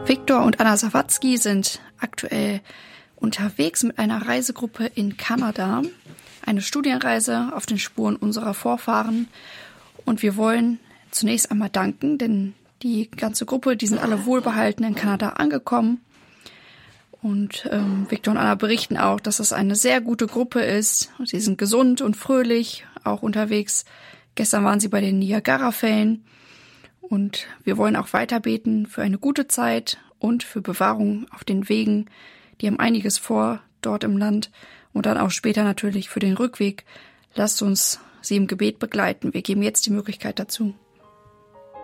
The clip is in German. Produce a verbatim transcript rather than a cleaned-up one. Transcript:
Viktor und Anna Sawatzki sind aktuell unterwegs mit einer Reisegruppe in Kanada. Eine Studienreise auf den Spuren unserer Vorfahren. Und wir wollen zunächst einmal danken, denn die ganze Gruppe, die sind alle wohlbehalten in Kanada angekommen. Und ähm, Viktor und Anna berichten auch, dass es eine sehr gute Gruppe ist. Sie sind gesund und fröhlich, auch unterwegs. Gestern waren sie bei den Niagara-Fällen. Und wir wollen auch weiter beten für eine gute Zeit und für Bewahrung auf den Wegen. Die haben einiges vor dort im Land. Und dann auch später natürlich für den Rückweg. Lasst uns sie im Gebet begleiten. Wir geben jetzt die Möglichkeit dazu.